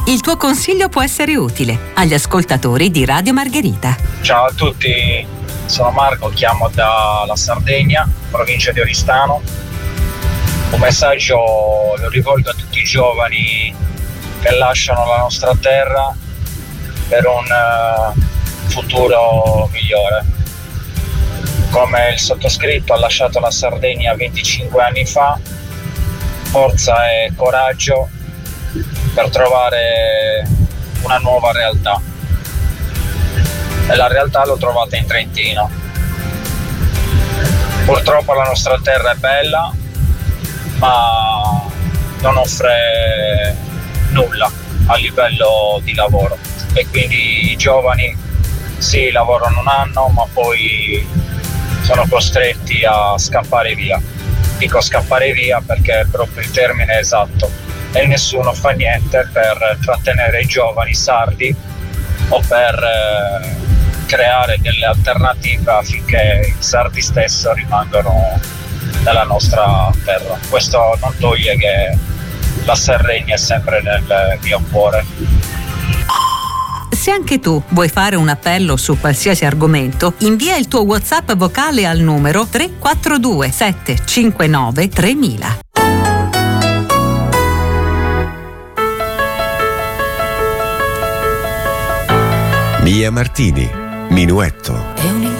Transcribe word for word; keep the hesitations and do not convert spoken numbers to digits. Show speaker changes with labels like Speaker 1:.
Speaker 1: Il tuo consiglio può essere utile agli ascoltatori di Radio Margherita.
Speaker 2: Ciao a tutti, sono Marco, chiamo dalla Sardegna, provincia di Oristano. Un messaggio lo rivolgo a tutti i giovani che lasciano la nostra terra per un uh, futuro migliore. Come il sottoscritto ha lasciato la Sardegna venticinque anni fa, forza e coraggio per trovare una nuova realtà. E la realtà l'ho trovata in Trentino. Purtroppo la nostra terra è bella, ma non offre nulla a livello di lavoro, e quindi i giovani sì, lavorano un anno, ma poi sono costretti a scappare via. Dico scappare via perché è proprio il termine esatto, e nessuno fa niente per trattenere i giovani sardi o per eh, creare delle alternative affinché i sardi stesso rimangano nella nostra terra. Questo non toglie che la Sardegna è sempre nel mio cuore.
Speaker 1: Se anche tu vuoi fare un appello su qualsiasi argomento, invia il tuo WhatsApp vocale al numero tre quattro due sette cinque nove tremila.
Speaker 3: Mia Martini, Minuetto.